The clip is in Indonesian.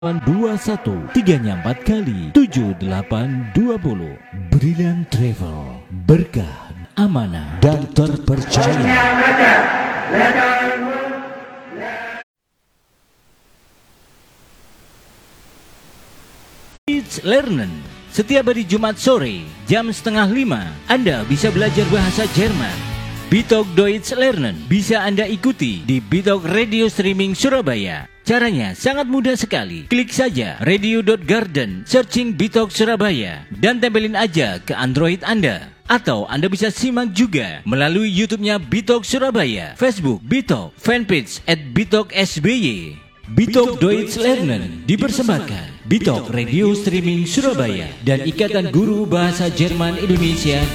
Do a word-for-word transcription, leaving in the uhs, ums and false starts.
dua satu tiganya empat kali tujuh delapan dua puluh. Brilliant Travel, berkah, amanah dan terpercaya. It's Lernen. Setiap hari Jumat sore jam setengah lima Anda bisa belajar bahasa Jerman. Bitok Deutsch Lernen bisa Anda ikuti di Bitok Radio Streaming Surabaya. Caranya sangat mudah sekali. Klik saja radio dot garden, searching Bitok Surabaya, dan tempelin aja ke Android Anda. Atau Anda bisa simak juga melalui YouTube-nya Bitok Surabaya, Facebook Bitok, fanpage at Bitok S B Y. Bitok Deutsch Lernen dipersembahkan Bitok Radio Streaming Surabaya dan Ikatan Guru Bahasa Jerman Indonesia